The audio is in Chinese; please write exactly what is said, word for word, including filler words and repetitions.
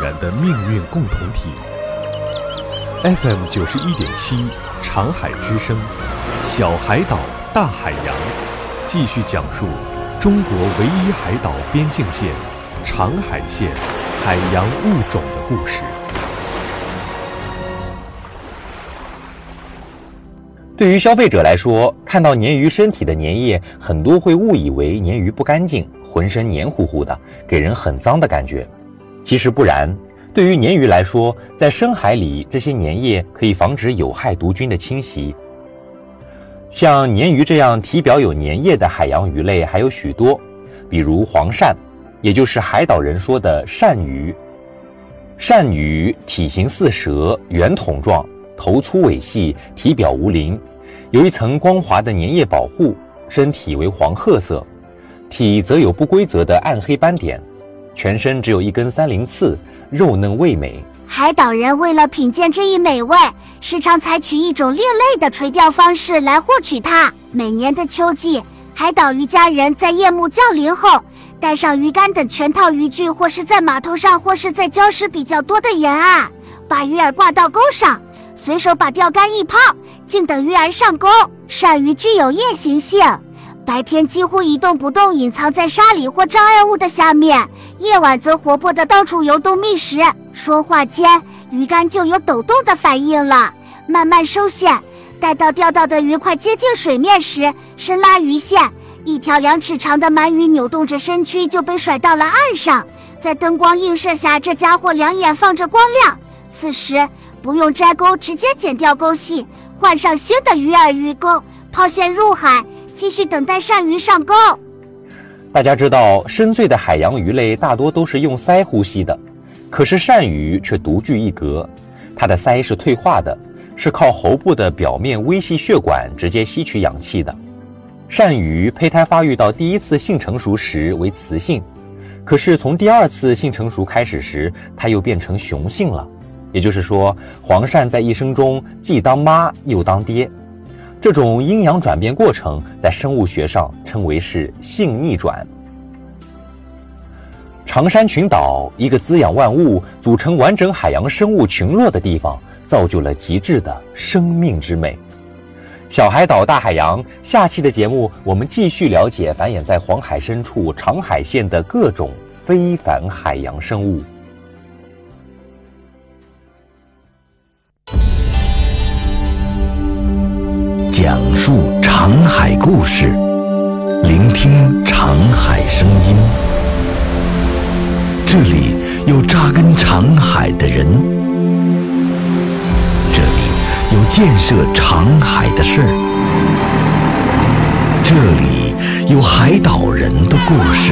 然的命运共同体。F M 九十一点七，长海之声，小海岛大海洋，继续讲述中国唯一海岛边境线长海线海洋物种的故事。 对于消费者来说，看到鲶鱼身体的粘液，很多会误以为鲶鱼不干净，浑身黏糊糊的，给人很脏的感觉。其实不然，对于鲶鱼来说，在深海里，这些粘液可以防止有害毒菌的侵袭。像鲶鱼这样体表有粘液的海洋鱼类还有许多，比如黄鳝，也就是海岛人说的鳝鱼。鳝鱼体型似蛇，圆筒状，头粗尾细，体表无鳞，有一层光滑的粘液保护，身体为黄褐色，体则有不规则的暗黑斑点，全身只有一根三棱刺，肉嫩味美。 海岛人为了品鉴这一美味，时常采取一种另类的垂钓方式来获取它。每年的秋季，海岛渔家人在夜幕降临后，带上鱼竿等全套渔具，或是在码头上，或是在礁石比较多的沿岸，把鱼饵挂到钩上，随手把钓竿一抛，静等鱼饵上钩。鳝鱼具有夜行性，白天几乎一动不动，隐藏在沙里或障碍物的下面，夜晚则活泼地到处游动觅食。说话间，鱼竿就有抖动的反应了，慢慢收线，待到钓到的鱼快接近水面时，伸拉鱼线，一条两尺长的鳗鱼扭动着身躯就被甩到了岸上。在灯光映射下，这家伙两眼放着光亮，此时不用摘钩，直接剪掉钩系，换上新的鱼饵鱼钩，抛线入海，继续等待鳝鱼上钩。 大家知道，深邃的海洋鱼类大多都是用鳃呼吸的，可是鳝鱼却独具一格，它的鳃是退化的，是靠喉部的表面微细血管直接吸取氧气的。鳝鱼胚胎发育到第一次性成熟时为雌性，可是从第二次性成熟开始时，它又变成雄性了。也就是说，黄鳝在一生中既当妈又当爹。这种阴阳转变过程在生物学上称为是性逆转。长山群岛，一个滋养万物、组成完整海洋生物群落的地方，造就了极致的生命之美。小海岛大海洋，下期的节目我们继续了解繁衍在黄海深处长海线的各种非凡海洋生物。 讲述长海故事，聆听长海声音。这里有扎根长海的人，这里有建设长海的事儿，这里有海岛人的故事。